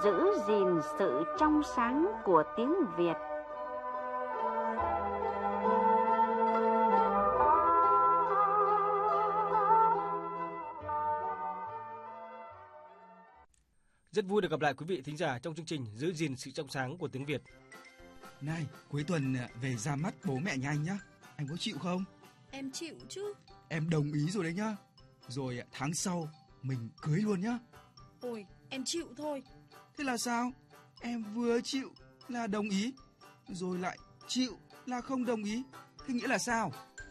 giữ gìn sự trong sáng của tiếng Việt. Rất vui được gặp lại quý vị thính giả trong chương trình Giữ gìn sự trong sáng của tiếng Việt. Này, cuối tuần về ra mắt bố mẹ nhà anh nhá. Anh có chịu không? Em chịu chứ. Em đồng ý rồi đấy nhá. Rồi tháng sau mình cưới luôn nhá. Ôi, em chịu thôi. Thế là sao? Em vừa chịu là đồng ý, rồi lại chịu là không đồng ý. Thế nghĩa là sao?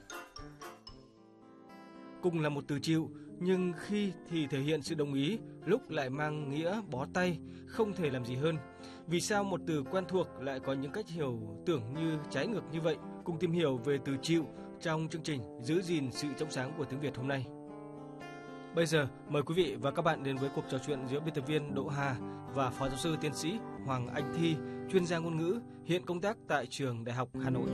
Cùng là một từ chịu, nhưng khi thì thể hiện sự đồng ý, lúc lại mang nghĩa bó tay, không thể làm gì hơn. Vì sao một từ quen thuộc lại có những cách hiểu tưởng như trái ngược như vậy? Cùng tìm hiểu về từ chịu trong chương trình Giữ gìn sự trong sáng của tiếng Việt hôm nay. Bây giờ, mời quý vị và các bạn đến với cuộc trò chuyện giữa biên tập viên Đỗ Hà và Phó giáo sư tiến sĩ Hoàng Anh Thi, chuyên gia ngôn ngữ, hiện công tác tại Trường Đại học Hà Nội.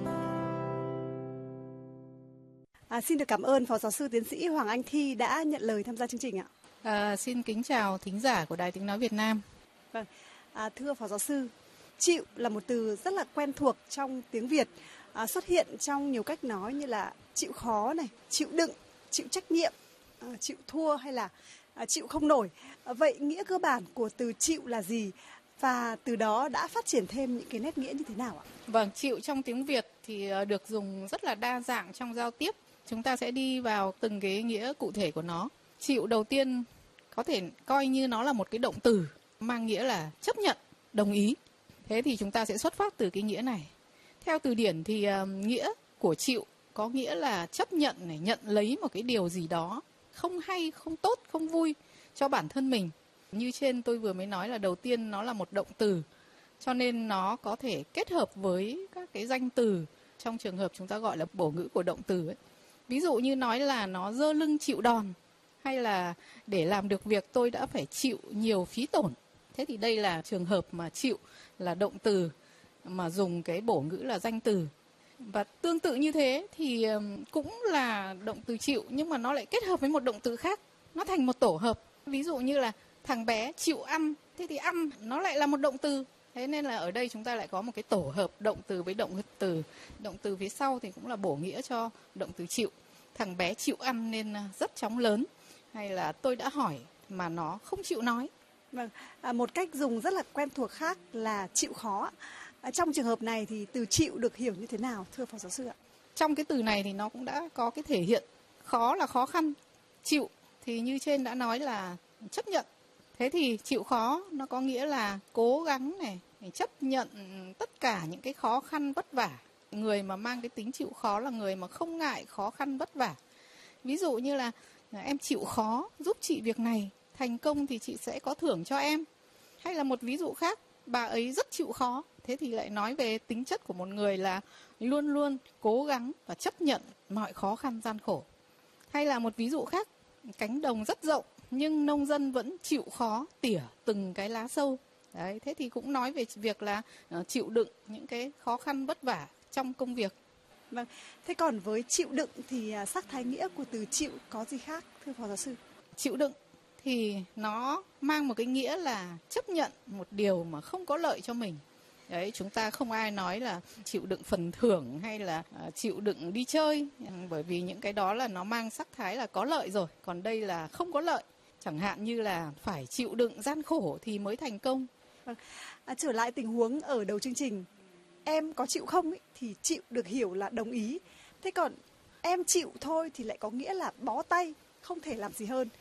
Xin được cảm ơn Phó giáo sư tiến sĩ Hoàng Anh Thi đã nhận lời tham gia chương trình ạ. Xin kính chào thính giả của Đài Tiếng Nói Việt Nam. Vâng, thưa Phó giáo sư, chịu là một từ rất là quen thuộc trong tiếng Việt, xuất hiện trong nhiều cách nói như là chịu khó này, chịu đựng, chịu trách nhiệm, chịu thua hay là chịu không nổi. Vậy nghĩa cơ bản của từ chịu là gì? Và từ đó đã phát triển thêm những cái nét nghĩa như thế nào ạ? Vâng, chịu trong tiếng Việt thì được dùng rất là đa dạng trong giao tiếp. Chúng ta sẽ đi vào từng cái nghĩa cụ thể của nó. Chịu đầu tiên có thể coi như nó là một cái động từ mang nghĩa là chấp nhận, đồng ý. Thế thì chúng ta sẽ xuất phát từ cái nghĩa này. Theo từ điển thì nghĩa của chịu có nghĩa là chấp nhận này, nhận lấy một cái điều gì đó không hay, không tốt, không vui cho bản thân mình. Như trên tôi vừa mới nói là đầu tiên nó là một động từ, cho nên nó có thể kết hợp với các cái danh từ trong trường hợp chúng ta gọi là bổ ngữ của động từ ấy. Ví dụ như nói là nó giơ lưng chịu đòn, hay là để làm được việc tôi đã phải chịu nhiều phí tổn. Thế thì đây là trường hợp mà chịu là động từ mà dùng cái bổ ngữ là danh từ. Và tương tự như thế thì cũng là động từ chịu, nhưng mà nó lại kết hợp với một động từ khác, nó thành một tổ hợp. Ví dụ như là thằng bé chịu ăn, thế thì ăn nó lại là một động từ. Thế nên là ở đây chúng ta lại có một cái tổ hợp động từ với động từ. Động từ phía sau thì cũng là bổ nghĩa cho động từ chịu. Thằng bé chịu ăn nên rất chóng lớn. Hay là tôi đã hỏi mà nó không chịu nói. Vâng, một cách dùng rất là quen thuộc khác là chịu khó. Trong trường hợp này thì từ chịu được hiểu như thế nào, thưa Phó giáo sư ạ? Trong cái từ này thì nó cũng đã có cái thể hiện. Khó là khó khăn, chịu thì như trên đã nói là chấp nhận. Thế thì chịu khó nó có nghĩa là cố gắng này, chấp nhận tất cả những cái khó khăn vất vả. Người mà mang cái tính chịu khó là người mà không ngại khó khăn vất vả. Ví dụ như là em chịu khó giúp chị việc này, thành công thì chị sẽ có thưởng cho em. Hay là một ví dụ khác, bà ấy rất chịu khó. Thế thì lại nói về tính chất của một người là luôn luôn cố gắng và chấp nhận mọi khó khăn gian khổ. Hay là một ví dụ khác, cánh đồng rất rộng nhưng nông dân vẫn chịu khó tỉa từng cái lá sâu. Đấy, thế thì cũng nói về việc là chịu đựng những cái khó khăn vất vả trong công việc. Vâng, thế còn với chịu đựng thì sắc thái nghĩa của từ chịu có gì khác, thưa Phó giáo sư? Chịu đựng thì nó mang một cái nghĩa là chấp nhận một điều mà không có lợi cho mình. Đấy, chúng ta không ai nói là chịu đựng phần thưởng hay là chịu đựng đi chơi, bởi vì những cái đó là nó mang sắc thái là có lợi rồi, còn đây là không có lợi. Chẳng hạn như là phải chịu đựng gian khổ thì mới thành công. Vâng. Trở lại tình huống ở đầu chương trình, em có chịu không ấy, thì chịu được hiểu là đồng ý. Thế còn em chịu thôi thì lại có nghĩa là bó tay, không thể làm gì hơn.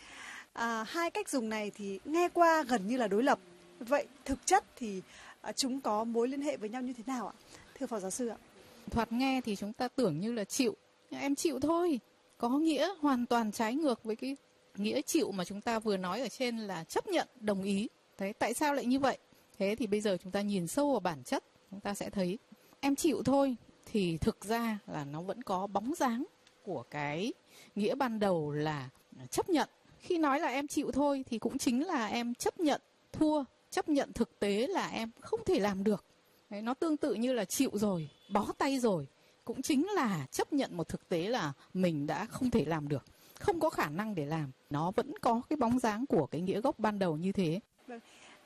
Hai cách dùng này thì nghe qua gần như là đối lập. Vậy thực chất thì chúng có mối liên hệ với nhau như thế nào ạ, thưa Phó giáo sư ạ? Thoạt nghe thì chúng ta tưởng như là chịu, em chịu thôi, có nghĩa hoàn toàn trái ngược với cái nghĩa chịu mà chúng ta vừa nói ở trên là chấp nhận, đồng ý. Thế tại sao lại như vậy? Thế thì bây giờ chúng ta nhìn sâu vào bản chất, chúng ta sẽ thấy em chịu thôi thì thực ra là nó vẫn có bóng dáng của cái nghĩa ban đầu là chấp nhận. Khi nói là em chịu thôi thì cũng chính là em chấp nhận thua, chấp nhận thực tế là em không thể làm được. Đấy, nó tương tự như là chịu rồi, bó tay rồi, cũng chính là chấp nhận một thực tế là mình đã không thể làm được, không có khả năng để làm. Nó vẫn có cái bóng dáng của cái nghĩa gốc ban đầu như thế. Vâng.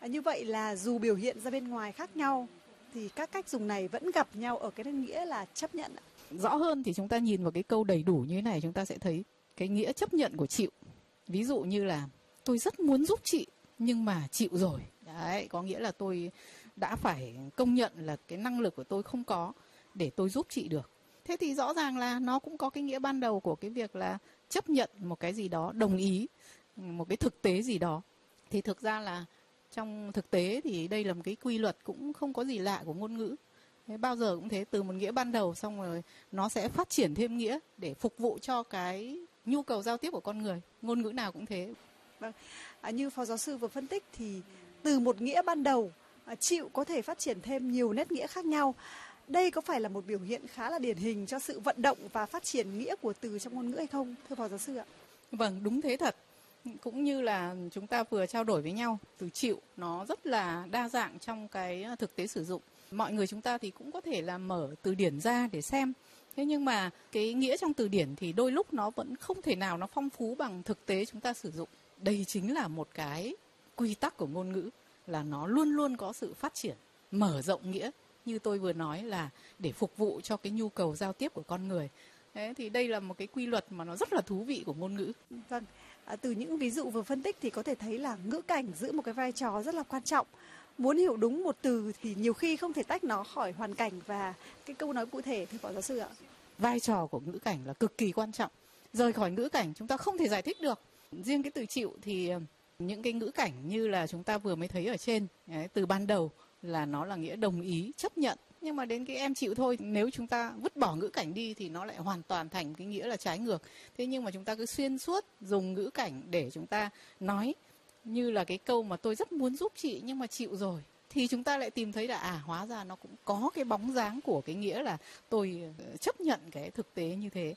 Như vậy là dù biểu hiện ra bên ngoài khác nhau thì các cách dùng này vẫn gặp nhau ở cái nghĩa là chấp nhận. Rõ hơn thì chúng ta nhìn vào cái câu đầy đủ như thế này, chúng ta sẽ thấy cái nghĩa chấp nhận của chịu. Ví dụ như là tôi rất muốn giúp chị nhưng mà chịu rồi. Đấy, có nghĩa là tôi đã phải công nhận là cái năng lực của tôi không có để tôi giúp chị được. Thế thì rõ ràng là nó cũng có cái nghĩa ban đầu của cái việc là chấp nhận một cái gì đó, đồng ý một cái thực tế gì đó. Thì thực ra là trong thực tế thì đây là một cái quy luật cũng không có gì lạ của ngôn ngữ. Thế bao giờ cũng thế, từ một nghĩa ban đầu xong rồi nó sẽ phát triển thêm nghĩa để phục vụ cho cái nhu cầu giao tiếp của con người. Ngôn ngữ nào cũng thế. Vâng, như Phó Giáo sư vừa phân tích thì từ một nghĩa ban đầu, chịu có thể phát triển thêm nhiều nét nghĩa khác nhau. Đây có phải là một biểu hiện khá là điển hình cho sự vận động và phát triển nghĩa của từ trong ngôn ngữ hay không, thưa Phó Giáo sư ạ? Vâng, đúng thế thật. Cũng như là chúng ta vừa trao đổi với nhau, từ chịu nó rất là đa dạng trong cái thực tế sử dụng. Mọi người chúng ta thì cũng có thể là mở từ điển ra để xem. Thế nhưng mà cái nghĩa trong từ điển thì đôi lúc nó vẫn không thể nào nó phong phú bằng thực tế chúng ta sử dụng. Đây chính là một cái quy tắc của ngôn ngữ, là nó luôn luôn có sự phát triển, mở rộng nghĩa. Như tôi vừa nói là để phục vụ cho cái nhu cầu giao tiếp của con người. Thế thì đây là một cái quy luật mà nó rất là thú vị của ngôn ngữ. Vâng, từ những ví dụ vừa phân tích thì có thể thấy là ngữ cảnh giữ một cái vai trò rất là quan trọng. Muốn hiểu đúng một từ thì nhiều khi không thể tách nó khỏi hoàn cảnh và cái câu nói cụ thể, thưa Phó Giáo sư ạ. Vai trò của ngữ cảnh là cực kỳ quan trọng. Rời khỏi ngữ cảnh chúng ta không thể giải thích được. Riêng cái từ chịu thì những cái ngữ cảnh như là chúng ta vừa mới thấy ở trên, từ ban đầu là nó là nghĩa đồng ý, chấp nhận. Nhưng mà đến cái em chịu thôi, nếu chúng ta vứt bỏ ngữ cảnh đi thì nó lại hoàn toàn thành cái nghĩa là trái ngược. Thế nhưng mà chúng ta cứ xuyên suốt dùng ngữ cảnh để chúng ta nói, như là cái câu mà tôi rất muốn giúp chị nhưng mà chịu rồi, thì chúng ta lại tìm thấy là hóa ra nó cũng có cái bóng dáng của cái nghĩa là tôi chấp nhận cái thực tế như thế.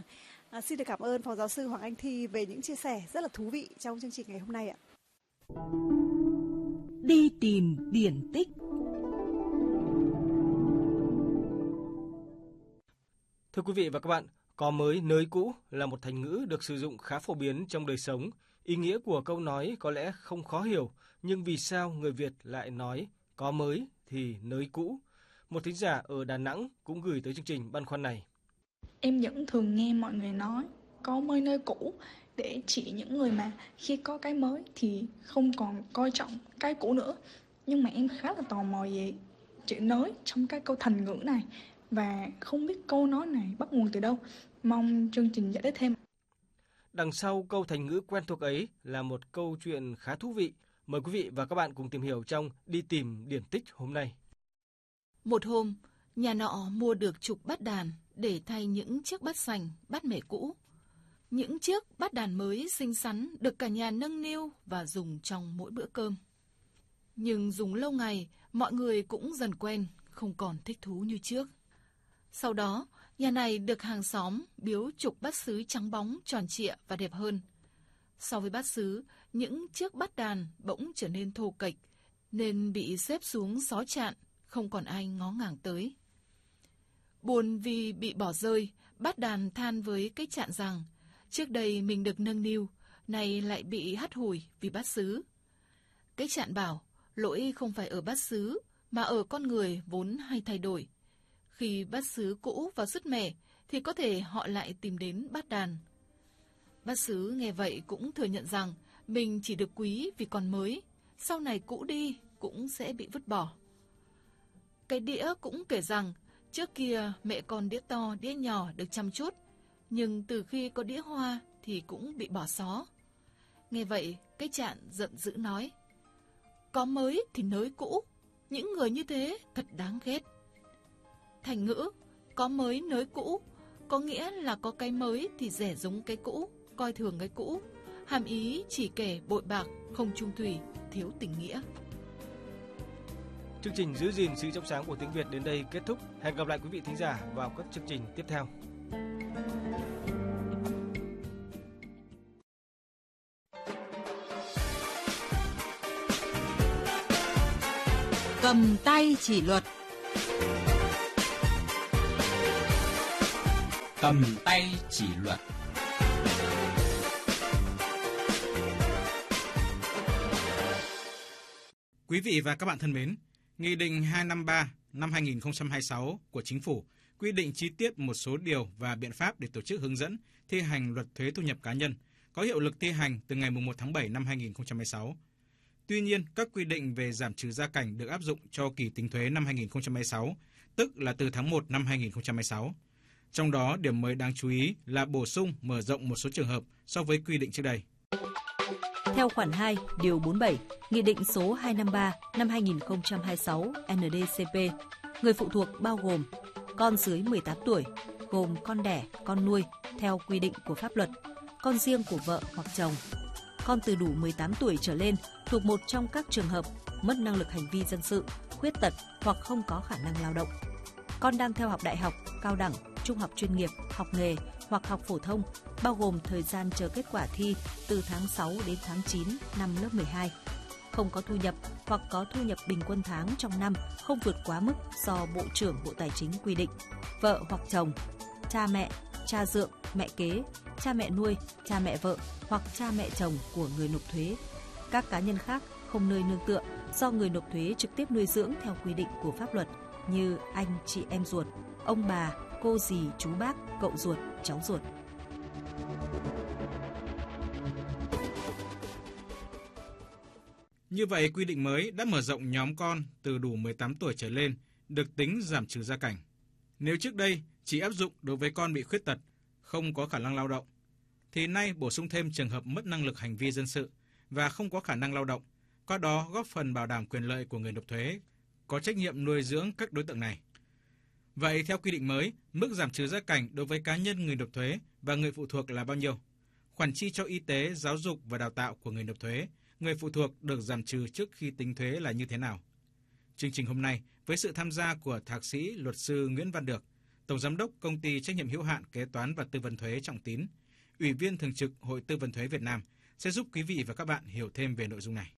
Xin được cảm ơn Phó Giáo sư Hoàng Anh Thi về những chia sẻ rất là thú vị trong chương trình ngày hôm nay ạ. Đi tìm điển tích. Thưa quý vị và các bạn, có mới nới cũ là một thành ngữ được sử dụng khá phổ biến trong đời sống. Ý nghĩa của câu nói có lẽ không khó hiểu, nhưng vì sao người Việt lại nói có mới thì nới cũ? Một thính giả ở Đà Nẵng cũng gửi tới chương trình băn khoăn này. Em vẫn thường nghe mọi người nói có mới nới cũ để chỉ những người mà khi có cái mới thì không còn coi trọng cái cũ nữa. Nhưng mà em khá là tò mò về chữ nới trong cái câu thành ngữ này và không biết câu nói này bắt nguồn từ đâu. Mong chương trình giải thích thêm. Đằng sau câu thành ngữ quen thuộc ấy là một câu chuyện khá thú vị. Mời quý vị và các bạn cùng tìm hiểu trong Đi tìm điển tích hôm nay. Một hôm, nhà nọ mua được chục bát đàn để thay những chiếc bát sành, bát mẻ cũ. Những chiếc bát đàn mới xinh xắn được cả nhà nâng niu và dùng trong mỗi bữa cơm. Nhưng dùng lâu ngày, mọi người cũng dần quen, không còn thích thú như trước. Sau đó, nhà này được hàng xóm biếu chục bát sứ trắng bóng, tròn trịa và đẹp hơn. So với bát sứ, những chiếc bát đàn bỗng trở nên thô kệch, nên bị xếp xuống xó chạn, không còn ai ngó ngàng tới. Buồn vì bị bỏ rơi, bát đàn than với cái chạn rằng, trước đây mình được nâng niu, nay lại bị hắt hủi vì bát sứ. Cái chạn bảo, lỗi không phải ở bát sứ, mà ở con người vốn hay thay đổi. Khi bát sứ cũ và sứt mẻ, thì có thể họ lại tìm đến bát đàn. Bát sứ nghe vậy cũng thừa nhận rằng mình chỉ được quý vì còn mới, sau này cũ đi cũng sẽ bị vứt bỏ. Cái đĩa cũng kể rằng, trước kia mẹ con đĩa to, đĩa nhỏ được chăm chút, nhưng từ khi có đĩa hoa thì cũng bị bỏ xó. Nghe vậy, cái chạn giận dữ nói, có mới thì nới cũ, những người như thế thật đáng ghét. Thành ngữ, có mới nới cũ, có nghĩa là có cái mới thì rẻ rúng cái cũ, coi thường cái cũ. Hàm ý chỉ kẻ bội bạc, không trung thủy, thiếu tình nghĩa. Chương trình giữ gìn sự trong sáng của tiếng Việt đến đây kết thúc. Hẹn gặp lại quý vị thính giả vào các chương trình tiếp theo. Cầm tay chỉ luật. Cầm tay chỉ luật. Quý vị và các bạn thân mến, Nghị định 253 năm 2026 của Chính phủ quy định chi tiết một số điều và biện pháp để tổ chức hướng dẫn thi hành luật thuế thu nhập cá nhân, có hiệu lực thi hành từ ngày 1 tháng 7 năm 2026. Tuy nhiên, các quy định về giảm trừ gia cảnh được áp dụng cho kỳ tính thuế năm 2026, tức là từ tháng 1 năm 2026. Trong đó, điểm mới đáng chú ý là bổ sung mở rộng một số trường hợp so với quy định trước đây. Theo khoản 2, điều 47, Nghị định số 253 năm 2026 NĐ-CP, người phụ thuộc bao gồm con dưới 18 tuổi, gồm con đẻ, con nuôi theo quy định của pháp luật, con riêng của vợ hoặc chồng, con từ đủ 18 tuổi trở lên thuộc một trong các trường hợp mất năng lực hành vi dân sự, khuyết tật hoặc không có khả năng lao động, con đang theo học đại học, cao đẳng, trung học chuyên nghiệp, học nghề hoặc học phổ thông, bao gồm thời gian chờ kết quả thi từ tháng 6 đến tháng 9 năm lớp 12, không có thu nhập hoặc có thu nhập bình quân tháng trong năm không vượt quá mức do Bộ trưởng Bộ Tài chính quy định, vợ hoặc chồng, cha mẹ, cha dượng, mẹ kế, cha mẹ nuôi, cha mẹ vợ hoặc cha mẹ chồng của người nộp thuế, các cá nhân khác không nơi nương tựa do người nộp thuế trực tiếp nuôi dưỡng theo quy định của pháp luật như anh, chị em ruột, ông bà, cô dì, chú bác, cậu ruột, cháu ruột. Như vậy, quy định mới đã mở rộng nhóm con từ đủ 18 tuổi trở lên được tính giảm trừ gia cảnh. Nếu trước đây chỉ áp dụng đối với con bị khuyết tật, không có khả năng lao động, thì nay bổ sung thêm trường hợp mất năng lực hành vi dân sự và không có khả năng lao động, qua đó góp phần bảo đảm quyền lợi của người nộp thuế, có trách nhiệm nuôi dưỡng các đối tượng này. Vậy theo quy định mới, mức giảm trừ gia cảnh đối với cá nhân người nộp thuế và người phụ thuộc là bao nhiêu? Khoản chi cho y tế, giáo dục và đào tạo của người nộp thuế, người phụ thuộc được giảm trừ trước khi tính thuế là như thế nào? Chương trình hôm nay với sự tham gia của Thạc sĩ Luật sư Nguyễn Văn Được, Tổng Giám đốc Công ty Trách nhiệm hữu hạn Kế toán và Tư vấn thuế Trọng Tín, Ủy viên Thường trực Hội Tư vấn thuế Việt Nam sẽ giúp quý vị và các bạn hiểu thêm về nội dung này.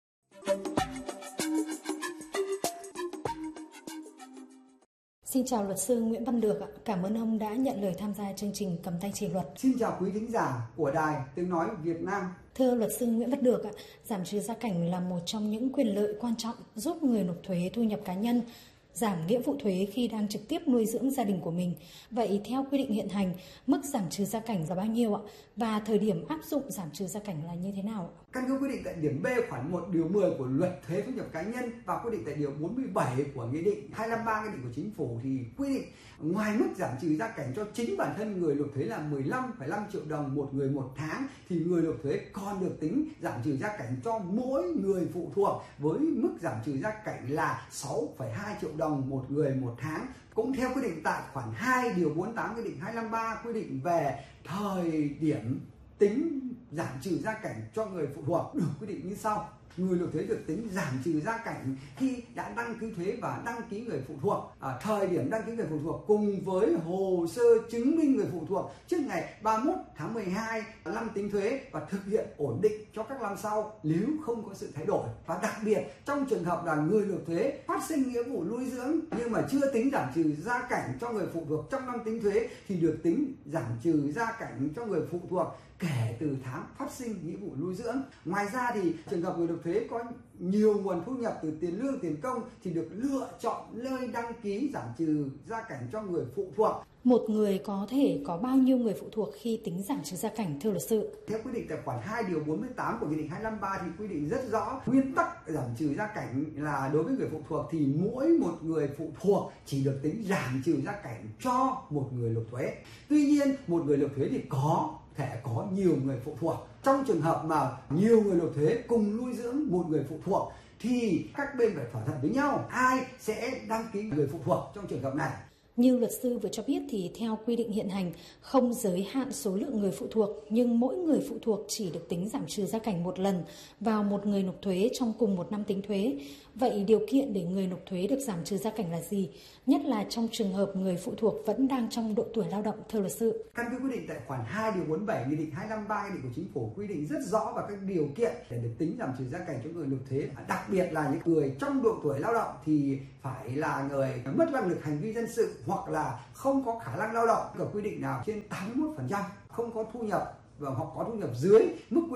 Xin chào luật sư Nguyễn Văn Được ạ. Cảm ơn ông đã nhận lời tham gia chương trình Cầm tay chỉ luật. Xin chào quý thính giả của Đài Tiếng nói Việt Nam. Thưa luật sư Nguyễn Văn Được ạ, giảm trừ gia cảnh là một trong những quyền lợi quan trọng giúp người nộp thuế thu nhập cá nhân giảm nghĩa vụ thuế khi đang trực tiếp nuôi dưỡng gia đình của mình. Vậy theo quy định hiện hành, mức giảm trừ gia cảnh là bao nhiêu ạ? Và thời điểm áp dụng giảm trừ gia cảnh là như thế nào ạ? Căn cứ quy định tại điểm B khoản 1 điều 10 của Luật thuế thu nhập cá nhân và quy định tại điều 47 của Nghị định 253 Nghị định của Chính phủ thì quy định ngoài mức giảm trừ gia cảnh cho chính bản thân người nộp thuế là 15,5 triệu đồng một người một tháng thì người nộp thuế còn được tính giảm trừ gia cảnh cho mỗi người phụ thuộc với mức giảm trừ gia cảnh là 6,2 triệu đồng một người một tháng. Cũng theo quy định tại khoản 2 điều 48 Nghị định 253 quy định về thời điểm tính giảm trừ gia cảnh cho người phụ thuộc được quy định như sau. Người nộp thuế được tính giảm trừ gia cảnh khi đã đăng ký thuế và đăng ký người phụ thuộc. Thời điểm đăng ký người phụ thuộc cùng với hồ sơ chứng minh người phụ thuộc trước ngày 31 tháng 12 năm tính thuế và thực hiện ổn định cho các năm sau nếu không có sự thay đổi. Và đặc biệt trong trường hợp là người nộp thuế phát sinh nghĩa vụ nuôi dưỡng nhưng mà chưa tính giảm trừ gia cảnh cho người phụ thuộc trong năm tính thuế thì được tính giảm trừ gia cảnh cho người phụ thuộc kể từ tháng phát sinh nghĩa vụ nuôi dưỡng. Ngoài ra thì trường hợp người nộp thuế có nhiều nguồn thu nhập từ tiền lương, tiền công thì được lựa chọn nơi đăng ký giảm trừ gia cảnh cho người phụ thuộc. Một người có thể có bao nhiêu người phụ thuộc khi tính giảm trừ gia cảnh thưa luật sư? Theo quy định tại khoản 2 điều 48 của Nghị định 253 thì quy định rất rõ nguyên tắc giảm trừ gia cảnh là đối với người phụ thuộc thì mỗi một người phụ thuộc chỉ được tính giảm trừ gia cảnh cho một người nộp thuế. Tuy nhiên một người nộp thuế thì có thể có nhiều người phụ thuộc. Trong trường hợp mà nhiều người nộp thuế cùng nuôi dưỡng một người phụ thuộc thì các bên phải thỏa thuận với nhau ai sẽ đăng ký người phụ thuộc trong trường hợp này. Như luật sư vừa cho biết thì theo quy định hiện hành không giới hạn số lượng người phụ thuộc nhưng mỗi người phụ thuộc chỉ được tính giảm trừ gia cảnh một lần vào một người nộp thuế trong cùng một năm tính thuế. Vậy điều kiện để người nộp thuế được giảm trừ gia cảnh là gì? Nhất là trong trường hợp người phụ thuộc vẫn đang trong độ tuổi lao động thưa luật sư. Căn cứ quy định tại khoản 2 điều 47 Nghị định 253 Nghị định của Chính phủ quy định rất rõ và các điều kiện để được tính giảm trừ gia cảnh cho người nộp thuế. Đặc biệt là những người trong độ tuổi lao động thì phải là người mất năng lực hành vi dân sự hoặc là không có khả năng lao động ở quy định nào trên 81%, không có thu nhập và hoặc có thu nhập dưới mức quy định.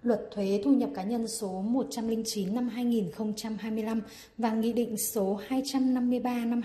Luật thuế thu nhập cá nhân số 109 năm 2025 và Nghị định số 253 năm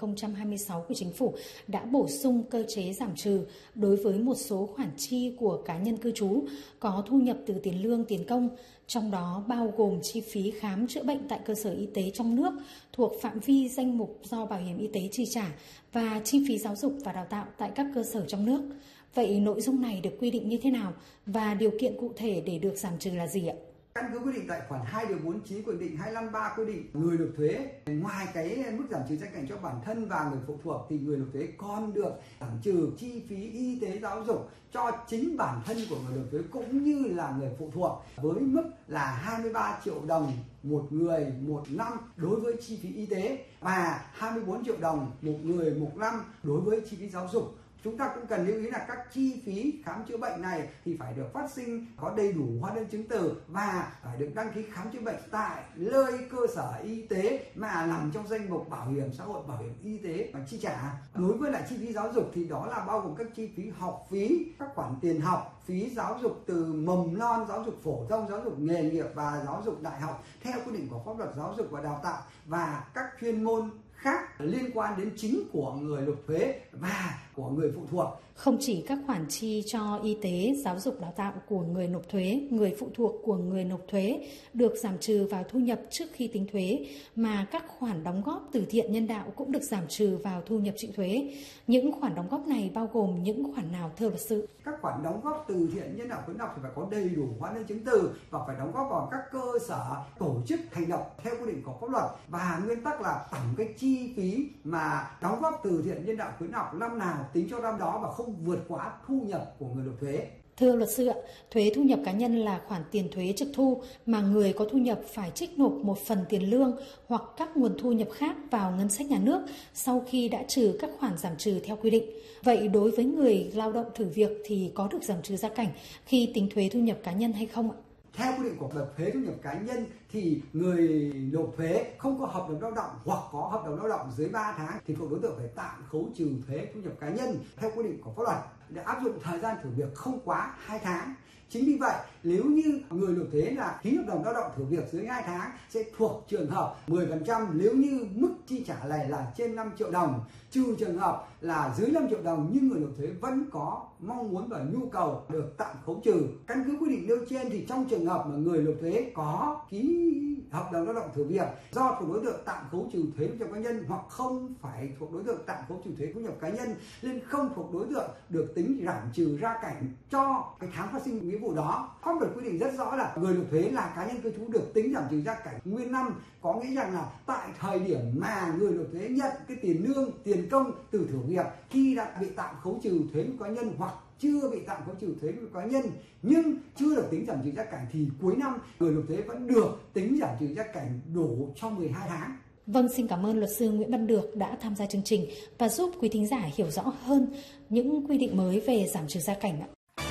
2026 của Chính phủ đã bổ sung cơ chế giảm trừ đối với một số khoản chi của cá nhân cư trú có thu nhập từ tiền lương, tiền công, trong đó bao gồm chi phí khám chữa bệnh tại cơ sở y tế trong nước thuộc phạm vi danh mục do Bảo hiểm y tế chi trả và chi phí giáo dục và đào tạo tại các cơ sở trong nước. Vậy nội dung này được quy định như thế nào và điều kiện cụ thể để được giảm trừ là gì ạ? Căn cứ quy định tại khoản 2 điều 49 của Nghị định 253 quy định người nộp thuế, ngoài cái mức giảm trừ gia cảnh cho bản thân và người phụ thuộc thì người nộp thuế còn được giảm trừ chi phí y tế giáo dục cho chính bản thân của người nộp thuế cũng như là người phụ thuộc với mức là 23 triệu đồng một người một năm đối với chi phí y tế và 24 triệu đồng một người một năm đối với chi phí giáo dục. Chúng ta cũng cần lưu ý là các chi phí khám chữa bệnh này thì phải được phát sinh có đầy đủ hóa đơn chứng từ và phải được đăng ký khám chữa bệnh tại nơi cơ sở y tế mà nằm trong danh mục bảo hiểm xã hội, bảo hiểm y tế và chi trả. Đối với lại chi phí giáo dục thì đó là bao gồm các chi phí học phí, các khoản tiền học, phí giáo dục từ mầm non, giáo dục phổ thông, giáo dục nghề nghiệp và giáo dục đại học theo quy định của pháp luật giáo dục và đào tạo và các chuyên môn khác liên quan đến chính của người nộp thuế và của người phụ thuộc. Không chỉ các khoản chi cho y tế, giáo dục đào tạo của người nộp thuế, người phụ thuộc của người nộp thuế được giảm trừ vào thu nhập trước khi tính thuế, mà các khoản đóng góp từ thiện nhân đạo cũng được giảm trừ vào thu nhập chịu thuế. Những khoản đóng góp này bao gồm những khoản nào thưa luật sư? Các khoản đóng góp từ thiện nhân đạo khuyến học thì phải có đầy đủ hóa đơn chứng từ và phải đóng góp vào các cơ sở tổ chức hành động theo quy định của pháp luật, và nguyên tắc là tổng cái chi phí mà đóng góp từ thiện nhân đạo khuyến học năm nào tính cho năm đó và không vượt quá thu nhập của người nộp thuế. Thưa luật sư ạ, thuế thu nhập cá nhân là khoản tiền thuế trực thu mà người có thu nhập phải trích nộp một phần tiền lương hoặc các nguồn thu nhập khác vào ngân sách nhà nước sau khi đã trừ các khoản giảm trừ theo quy định. Vậy đối với người lao động thử việc thì có được giảm trừ gia cảnh khi tính thuế thu nhập cá nhân hay không ạ? Theo quy định của luật thuế thu nhập cá nhân thì người nộp thuế không có hợp đồng lao động hoặc có hợp đồng lao động dưới 3 tháng thì thuộc đối tượng phải tạm khấu trừ thuế thu nhập cá nhân theo quy định của pháp luật để áp dụng thời gian thử việc không quá 2 tháng. Chính vì vậy, nếu như người nộp thuế là ký hợp đồng lao động thử việc dưới 2 tháng sẽ thuộc trường hợp 10% nếu như mức chi trả này là trên 5 triệu đồng, trừ trường hợp là dưới 5 triệu đồng nhưng người nộp thuế vẫn có mong muốn và nhu cầu được tạm khấu trừ. Căn cứ quy định nêu trên thì trong trường hợp mà người nộp thuế có ký hợp đồng lao động thử việc do thuộc đối tượng tạm khấu trừ thuế thu nhập cá nhân hoặc không phải thuộc đối tượng tạm khấu trừ thuế thu nhập cá nhân nên không thuộc đối tượng được tính giảm trừ gia cảnh cho cái tháng phát sinh nghĩa vụ đó. Pháp luật quy định rất rõ là người nộp thuế là cá nhân cư trú được tính giảm trừ gia cảnh nguyên năm, có nghĩa rằng là tại thời điểm mà người nộp thuế nhận cái tiền lương, tiền công từ thử việc khi đã bị tạm khấu trừ thuế cá nhân hoặc chưa bị tạm khấu trừ thuế cá nhân nhưng chưa được tính giảm trừ gia cảnh thì cuối năm người nộp thuế vẫn được tính giảm trừ gia cảnh đủ cho 12 tháng. Vâng, xin cảm ơn luật sư Nguyễn Văn Được đã tham gia chương trình và giúp quý thính giả hiểu rõ hơn những quy định mới về giảm trừ gia cảnh ạ.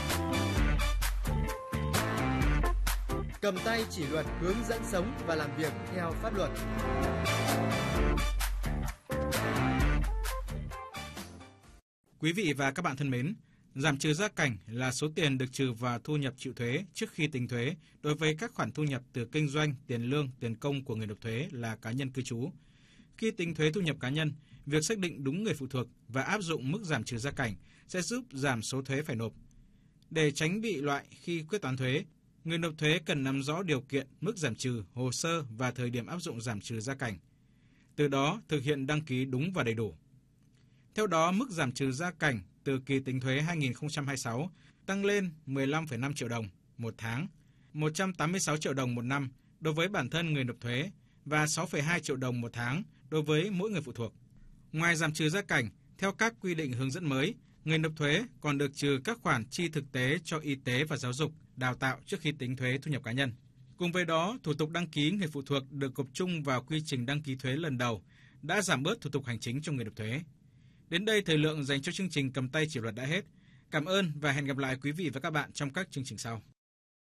Cầm tay chỉ luật, hướng dẫn sống và làm việc theo pháp luật. Quý vị và các bạn thân mến, giảm trừ gia cảnh là số tiền được trừ vào thu nhập chịu thuế trước khi tính thuế đối với các khoản thu nhập từ kinh doanh, tiền lương, tiền công của người nộp thuế là cá nhân cư trú. Khi tính thuế thu nhập cá nhân, việc xác định đúng người phụ thuộc và áp dụng mức giảm trừ gia cảnh sẽ giúp giảm số thuế phải nộp. Để tránh bị loại khi quyết toán thuế, người nộp thuế cần nắm rõ điều kiện, mức giảm trừ, hồ sơ và thời điểm áp dụng giảm trừ gia cảnh. Từ đó, thực hiện đăng ký đúng và đầy đủ. Theo đó, mức giảm trừ gia cảnh từ kỳ tính thuế 2026 tăng lên 15,5 triệu đồng một tháng, 186 triệu đồng một năm đối với bản thân người nộp thuế và 6,2 triệu đồng một tháng đối với mỗi người phụ thuộc. Ngoài giảm trừ gia cảnh, theo các quy định hướng dẫn mới, người nộp thuế còn được trừ các khoản chi thực tế cho y tế và giáo dục, đào tạo trước khi tính thuế thu nhập cá nhân. Cùng với đó, thủ tục đăng ký người phụ thuộc được gộp chung vào quy trình đăng ký thuế lần đầu, đã giảm bớt thủ tục hành chính cho người nộp thuế. Đến đây, thời lượng dành cho chương trình Cầm tay chỉ luật đã hết. Cảm ơn và hẹn gặp lại quý vị và các bạn trong các chương trình sau.